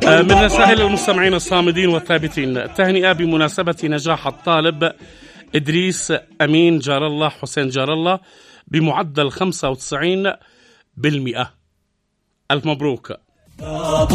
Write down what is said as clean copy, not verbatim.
من رسائل المستمعين الصامدين والثابتين: تهنئة بمناسبة نجاح الطالب إدريس أمين جار الله حسين جار الله بمعدل 95%. ألف مبروك.